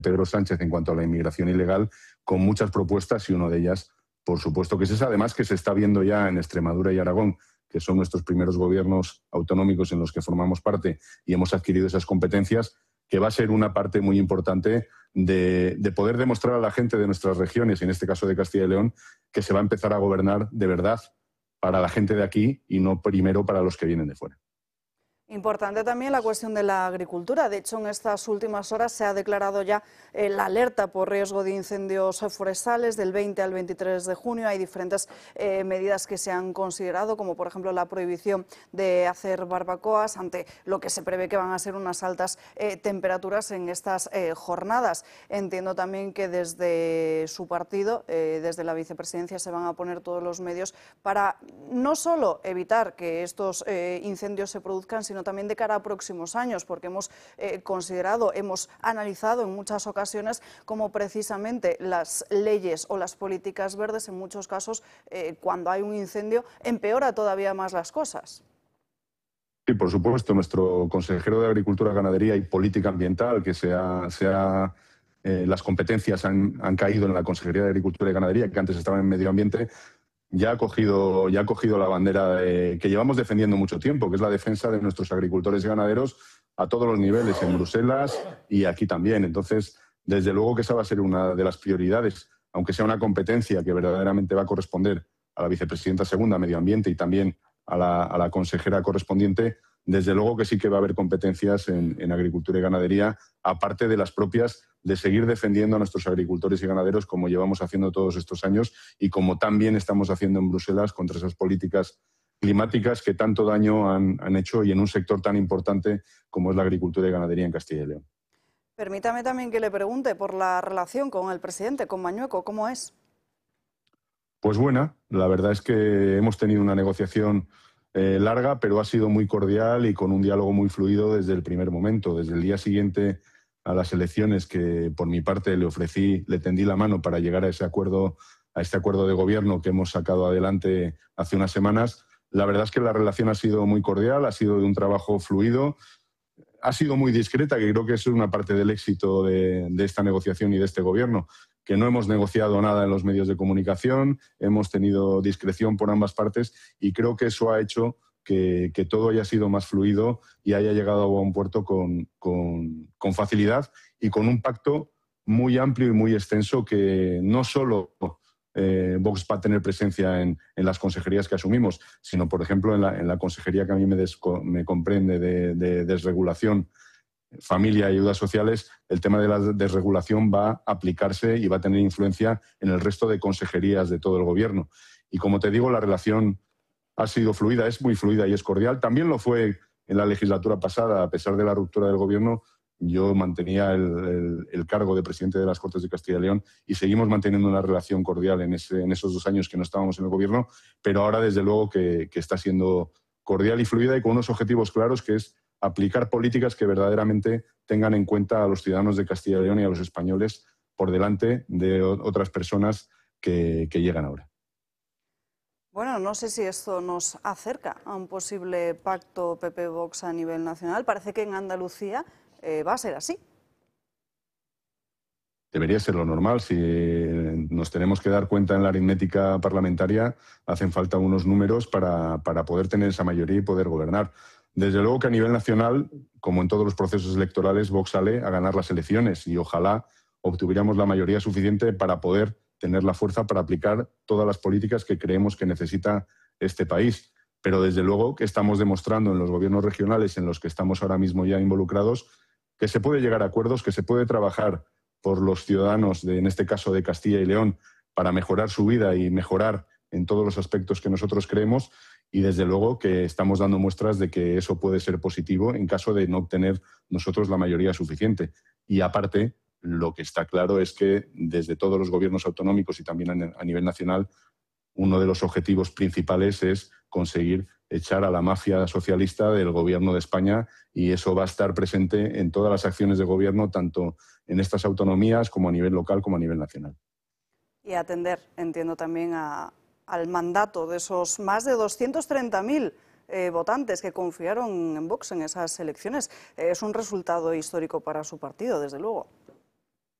Pedro Sánchez en cuanto a la inmigración ilegal, con muchas propuestas, y una de ellas, por supuesto, que es esa, además que se está viendo ya en Extremadura y Aragón, que son nuestros primeros gobiernos autonómicos en los que formamos parte y hemos adquirido esas competencias, que va a ser una parte muy importante de poder demostrar a la gente de nuestras regiones, en este caso de Castilla y León, que se va a empezar a gobernar de verdad para la gente de aquí y no primero para los que vienen de fuera. Importante también la cuestión de la agricultura. De hecho, en estas últimas horas se ha declarado ya la alerta por riesgo de incendios forestales del 20 al 23 de junio. Hay diferentes medidas que se han considerado, como por ejemplo la prohibición de hacer barbacoas ante lo que se prevé que van a ser unas altas temperaturas en estas jornadas. Entiendo también que desde su partido, desde la vicepresidencia, se van a poner todos los medios para no solo evitar que estos incendios se produzcan, sino también de cara a próximos años, porque hemos considerado, hemos analizado en muchas ocasiones cómo precisamente las leyes o las políticas verdes, en muchos casos, cuando hay un incendio, empeora todavía más las cosas. Sí, por supuesto, nuestro consejero de Agricultura, Ganadería y Política Ambiental, que las competencias han caído en la Consejería de Agricultura y Ganadería, que antes estaba en Medio Ambiente, ya ha cogido la bandera que llevamos defendiendo mucho tiempo, que es la defensa de nuestros agricultores y ganaderos a todos los niveles, en Bruselas y aquí también. Entonces, desde luego que esa va a ser una de las prioridades, aunque sea una competencia que verdaderamente va a corresponder a la vicepresidenta segunda, Medio Ambiente, y también a la consejera correspondiente. Desde luego que sí que va a haber competencias en agricultura y ganadería, aparte de las propias de seguir defendiendo a nuestros agricultores y ganaderos, como llevamos haciendo todos estos años y como también estamos haciendo en Bruselas contra esas políticas climáticas que tanto daño han hecho, y en un sector tan importante como es la agricultura y ganadería en Castilla y León. Permítame también que le pregunte por la relación con el presidente, con Mañueco, ¿cómo es? Pues buena, la verdad es que hemos tenido una negociación larga, pero ha sido muy cordial y con un diálogo muy fluido desde el primer momento. Desde el día siguiente a las elecciones, que por mi parte le tendí la mano para llegar a este acuerdo de gobierno que hemos sacado adelante hace unas semanas, la verdad es que la relación ha sido muy cordial, ha sido de un trabajo fluido, ha sido muy discreta, que creo que es una parte del éxito de esta negociación y de este gobierno, que no hemos negociado nada en los medios de comunicación, hemos tenido discreción por ambas partes, y creo que eso ha hecho que todo haya sido más fluido y haya llegado a buen puerto con facilidad y con un pacto muy amplio y muy extenso, que no solo Vox va a tener presencia en las consejerías que asumimos, sino, por ejemplo, en la consejería que a mí me comprende de desregulación, familia y ayudas sociales. El tema de la desregulación va a aplicarse y va a tener influencia en el resto de consejerías de todo el gobierno. Y como te digo, la relación ha sido fluida, es muy fluida y es cordial. También lo fue en la legislatura pasada, a pesar de la ruptura del gobierno. Yo mantenía el cargo de presidente de las Cortes de Castilla y León y seguimos manteniendo una relación cordial en esos 2 años que no estábamos en el gobierno, pero ahora desde luego que está siendo cordial y fluida, y con unos objetivos claros, que es aplicar políticas que verdaderamente tengan en cuenta a los ciudadanos de Castilla y León y a los españoles por delante de otras personas que llegan ahora. Bueno, no sé si esto nos acerca a un posible pacto PP-Vox a nivel nacional. Parece que en Andalucía va a ser así. Debería ser lo normal. Si nos tenemos que dar cuenta en la aritmética parlamentaria, hacen falta unos números para poder tener esa mayoría y poder gobernar. Desde luego que a nivel nacional, como en todos los procesos electorales, Vox sale a ganar las elecciones, y ojalá obtuviéramos la mayoría suficiente para poder tener la fuerza para aplicar todas las políticas que creemos que necesita este país. Pero desde luego que estamos demostrando en los gobiernos regionales en los que estamos ahora mismo ya involucrados que se puede llegar a acuerdos, que se puede trabajar por los ciudadanos, en este caso de Castilla y León, para mejorar su vida y mejorar en todos los aspectos que nosotros creemos, y desde luego que estamos dando muestras de que eso puede ser positivo en caso de no obtener nosotros la mayoría suficiente. Y aparte, lo que está claro es que desde todos los gobiernos autonómicos y también a nivel nacional, uno de los objetivos principales es conseguir echar a la mafia socialista del gobierno de España, y eso va a estar presente en todas las acciones de gobierno, tanto en estas autonomías como a nivel local como a nivel nacional. Y atender, entiendo, también al mandato de esos más de 230.000 votantes que confiaron en Vox en esas elecciones. Es un resultado histórico para su partido, desde luego.